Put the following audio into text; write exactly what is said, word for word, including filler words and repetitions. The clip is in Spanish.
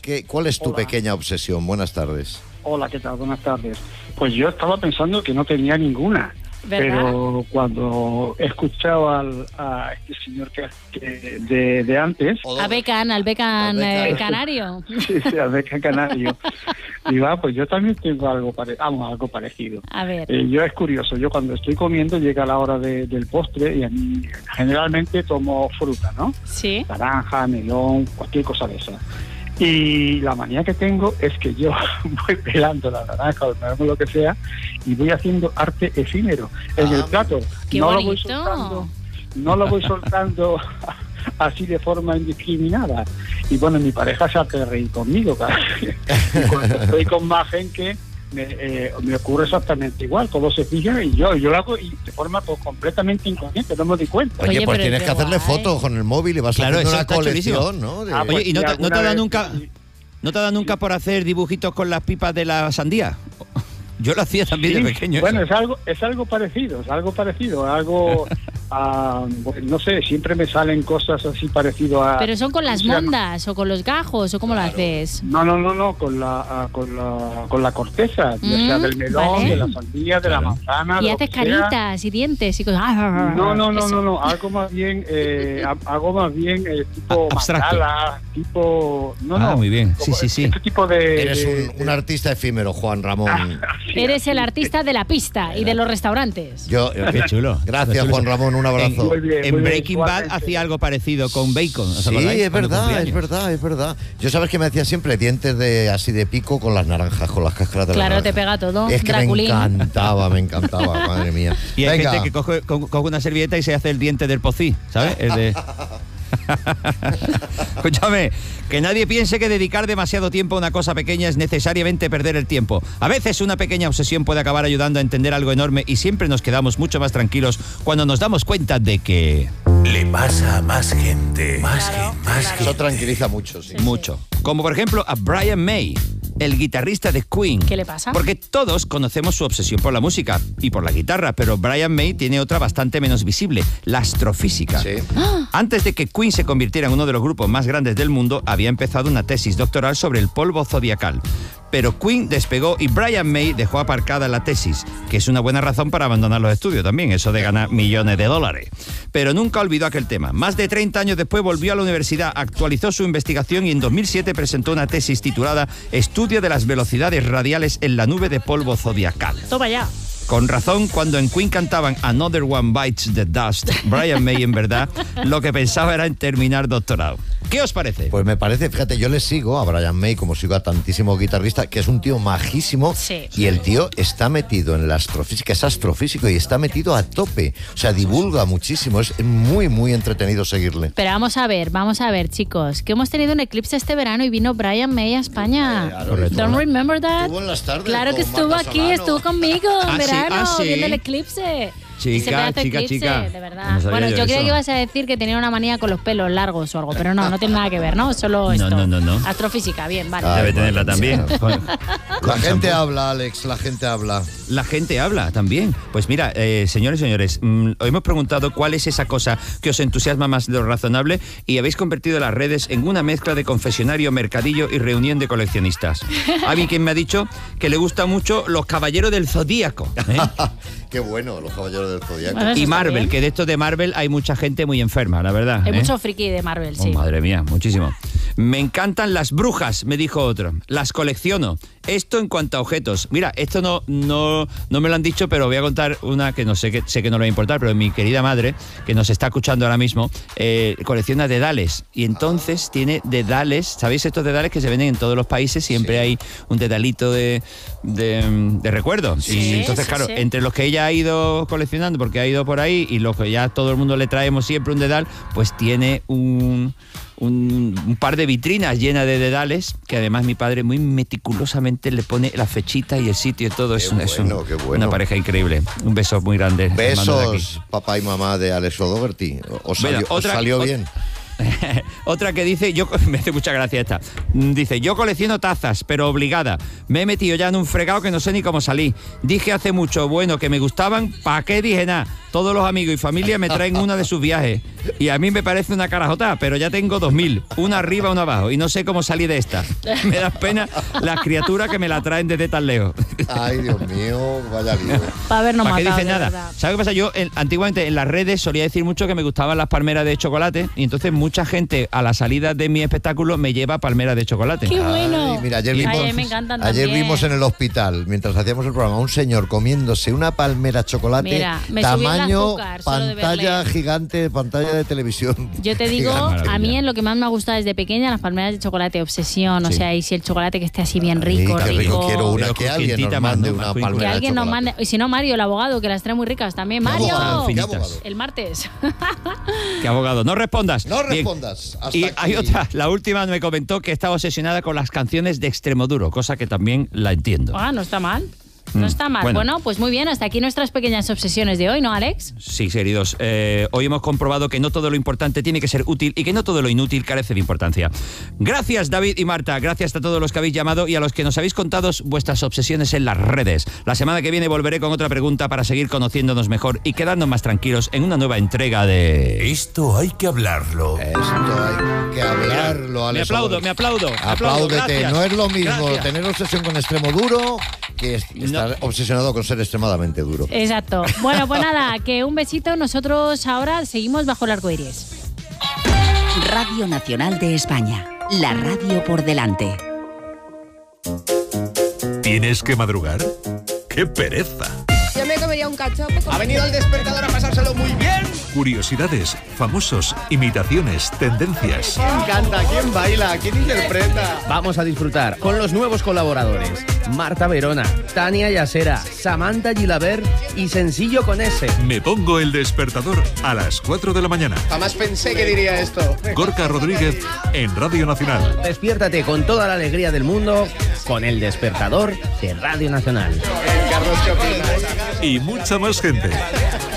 ¿qué, ¿cuál es tu Hola. pequeña obsesión? Buenas tardes. Hola, ¿qué tal? Buenas tardes. Pues yo estaba pensando que no tenía ninguna. ¿Verdad? Pero cuando he escuchado al, a este señor que, que de, de antes, A Becan, al Becan Al Becan. eh, canario. sí, sí, al Beca Canario, digo, ah, pues yo también tengo algo, pare vamos, algo parecido. A ver. Eh, yo es curioso, yo cuando estoy comiendo llega la hora de, del postre y a mí generalmente tomo fruta, ¿no? Sí. Naranja, melón, cualquier cosa de esa. Y la manía que tengo es que yo voy pelando la naranja o el melón o lo que sea y voy haciendo arte efímero en Ah, el plato. qué no bonito. lo voy soltando, no lo voy soltando así de forma indiscriminada. Y bueno, mi pareja se hace reír conmigo, claro. Y cuando estoy con más gente me, eh, me ocurre exactamente igual, todo se fija y yo yo lo hago y de forma pues, completamente inconsciente, no me di cuenta. Oye, Oye, pues pero tienes qué que hacerle guay. fotos con el móvil y vas Claro, haciendo eso una está colección, chulísimo. ¿no? De- Ah, pues Oye, ¿y no sí, te, no alguna te ha dado vez- nunca, no te ha dado nunca por hacer dibujitos con las pipas de la sandía? Yo lo hacía también Sí, de pequeño. bueno, eso. es algo, es algo parecido, es algo parecido, algo, ah, bueno, no sé, siempre me salen cosas así parecido a... Pero son con las ¿cómo se llama? mondas o con los gajos o cómo lo haces. No, no, no, no, con la, ah, con la, con la corteza, Mm, ya sea del melón, vale. de la sandía, de la manzana. Y de lo haces que sea. caritas y dientes y cosas. No, no, no, Eso. no, no, algo más bien, eh, ha- hago más bien eh, tipo A- abstracto. mandala, tipo... No, Ah, no, muy bien. Sí, como sí, sí. Este tipo de... Eres de- un, un artista efímero, Juan Ramón. Sí, Eres así. el artista de la pista y de los restaurantes. Yo, Qué chulo. Gracias, Qué chulo. Juan Ramón, un abrazo. Muy bien, muy En bien, Breaking Bad igualmente. hacía algo parecido con bacon. ¿os Sí, acordáis? es Cuando verdad, cumplía es años. verdad, es verdad. Yo sabes que me hacía siempre dientes de así de pico con las naranjas, con las cáscaras de las Claro, te naranjas. pega todo. Es que Draculín. me encantaba, me encantaba, madre mía. Y hay Venga. gente que coge, co- coge una servilleta y se hace el diente del pocí, ¿sabes? El de... Escúchame, que nadie piense que dedicar demasiado tiempo a una cosa pequeña es necesariamente perder el tiempo. A veces una pequeña obsesión puede acabar ayudando a entender algo enorme y siempre nos quedamos mucho más tranquilos cuando nos damos cuenta de que... Le pasa a más gente. Más Claro, gente. Más claro. Eso gente. tranquiliza mucho, sí. Mucho. Como por ejemplo a Brian May, el guitarrista de Queen. ¿Qué le pasa? Porque todos conocemos su obsesión por la música y por la guitarra, pero Brian May tiene otra bastante menos visible, la astrofísica. Sí. Antes de que Queen se convirtiera en uno de los grupos más grandes del mundo, había empezado una tesis doctoral sobre el polvo zodiacal. Pero Queen despegó y Brian May dejó aparcada la tesis, que es una buena razón para abandonar los estudios también, eso de ganar millones de dólares. Pero nunca olvidó aquel tema. Más de treinta años después volvió a la universidad, actualizó su investigación y en dos mil siete presentó una tesis titulada Estudio de las velocidades radiales en la nube de polvo zodiacal. Toma ya. Con razón, cuando en Queen cantaban Another One Bites the Dust, Brian May en verdad lo que pensaba era en terminar doctorado. ¿Qué os parece? Pues me parece, fíjate, yo le sigo a Brian May como sigo a tantísimos guitarristas, que es un tío majísimo. Sí. Y el tío está metido en la astrofísica, es astrofísico y está metido a tope. O sea, divulga muchísimo, es muy, muy entretenido seguirle. Pero vamos a ver, vamos a ver, chicos, que hemos tenido un eclipse este verano y vino Brian May a España. Claro, Correcto. Don't remember that? Estuvo en las tardes Claro que con estuvo Marta aquí, Solano. estuvo conmigo en Ah, sí, verano ah, sí. viendo el eclipse. Chica, Ese pedazo de chica, eclipse, chica. de No verdad. sabía Bueno, yo yo creía eso. que ibas a decir que tenía una manía con los pelos largos o algo, pero no, no tiene nada que ver, ¿no? Solo No, esto. no, no, no. Astrofísica, bien, vale. Ay, Debe tenerla madre también. mía. Con- La gente habla, Alex, la gente habla. La gente habla también. Pues mira, eh, señores y señores, mm, os hemos preguntado cuál es esa cosa que os entusiasma más de lo razonable y habéis convertido las redes en una mezcla de confesionario, mercadillo y reunión de coleccionistas. Hay quien me ha dicho que le gusta mucho los Caballeros del Zodíaco, ¿eh? Qué bueno, los caballeros del Zodiaco. Bueno, eso Y está Marvel, bien. que de estos de Marvel hay mucha gente muy enferma, la verdad. Hay ¿eh? mucho friki de Marvel, Oh, sí. madre mía, muchísimo. Me encantan las brujas, me dijo otro. Las colecciono. Esto en cuanto a objetos. Mira, esto no, no, no me lo han dicho, pero voy a contar una que no sé que sé que no le va a importar, pero mi querida madre, que nos está escuchando ahora mismo, eh, colecciona dedales. Y entonces tiene dedales, ¿sabéis estos dedales que se venden en todos los países? Siempre Sí. hay un dedalito de, de, de recuerdo. Sí, y entonces, sí, claro, sí. entre los que ella ha ido coleccionando, porque ha ido por ahí, y los que ya todo el mundo le traemos siempre un dedal, pues tiene un... Un, un par de vitrinas llenas de dedales que además mi padre muy meticulosamente le pone la fechita y el sitio y todo. Qué Es, un- es un- bueno, qué bueno. una pareja increíble. Un beso muy grande. les mando de aquí. Besos, papá y mamá de Alex O'Doherty. ¿Os Venga, salió, os otra- salió ot- bien? Otra que dice, yo me hace mucha gracia esta. Dice, yo colecciono tazas, pero obligada. Me he metido ya en un fregado que no sé ni cómo salí. Dije hace mucho, bueno, que me gustaban, ¿para qué dije nada? Todos los amigos y familia me traen una de sus viajes. Y a mí me parece una carajota, pero ya tengo dos mil. Una arriba, una abajo. Y no sé cómo salir de esta. Me da pena las criaturas que me la traen desde tan lejos. Ay, Dios mío, vaya lío. Para habernos ¿Para qué matado, dice de nada? verdad. ¿Sabes qué pasa? Yo en- antiguamente en las redes solía decir mucho que me gustaban las palmeras de chocolate. Y entonces mucha gente a la salida de mi espectáculo me lleva palmeras de chocolate. ¡Qué bueno! Ay, mira, ayer Ay, vimos, a mí me encantan ayer también. vimos en el hospital, mientras hacíamos el programa, un señor comiéndose una palmera de chocolate, Mira, me subí el tamaño azúcar solo de pantalla verle. gigante, pantalla de televisión. Yo te digo, Gigante. a mí en lo que más me ha gustado desde pequeña, las palmeras de chocolate, obsesión. O Sí. sea, y si el chocolate que esté así bien rico, Ay, qué rico, quiero una, Pero que con alguien nos quientita mande más, ¿no? una Más que palmera de alguien nos chocolate. mande. Y si no, Mario, el abogado, que las trae muy ricas también. ¿Qué ¡Mario! abogado? ¿Qué Finitas. abogado? El martes. ¿Qué abogado? No respondas. No Bien. respondas. Hasta Y aquí. hay otra, la última me comentó que estaba obsesionada con las canciones de Extremoduro, cosa que también la entiendo. Ah, no está mal. No Mm, está mal. bueno. Bueno. pues muy bien. Hasta aquí nuestras pequeñas obsesiones de hoy, ¿no, Alex? Sí, queridos, eh, hoy hemos comprobado que no todo lo importante tiene que ser útil y que no todo lo inútil carece de importancia. Gracias, David y Marta, gracias a todos los que habéis llamado y a los que nos habéis contado vuestras obsesiones en las redes. La semana que viene volveré con otra pregunta para seguir conociéndonos mejor y quedarnos más tranquilos en una nueva entrega de... Esto hay que hablarlo. Esto hay que hablarlo, Me Alex. aplaudo, me aplaudo. me aplaudo, Apláudete, gracias. no es lo mismo Gracias. tener obsesión con extremo duro que es- estar obsesionado con ser extremadamente duro. Exacto. Bueno, pues nada, que un besito. Nosotros ahora seguimos bajo el arco iris. Radio Nacional de España. La radio por delante. ¿Tienes que madrugar? ¡Qué pereza! Yo me comería un cachopo. Ha venido el despertador a pasárselo muy bien. Curiosidades, famosos, imitaciones, tendencias. ¿Quién canta? ¿Quién baila? ¿Quién interpreta? Vamos a disfrutar con los nuevos colaboradores. Marta Verona, Tania Yasera, Samantha Gilabert y Sencillo con S. Me pongo el despertador a las cuatro de la mañana. Jamás pensé que diría esto. Gorka Rodríguez en Radio Nacional. Despiértate con toda la alegría del mundo con el despertador de Radio Nacional. El Carlos Chopin. Y mucha más gente.